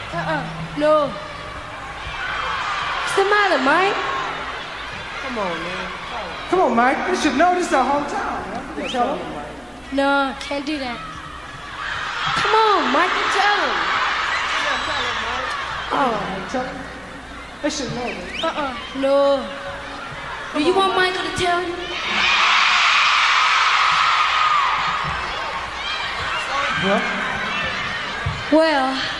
No. What's the matter, Mike? Come on, man. Come on, Mike. You should know this is our hometown. Man. You can tell him. No, can't do that. Come on, Mike, you tell him. All right, tell him. They should know that. No. Do you want Michael to tell you? What? Well,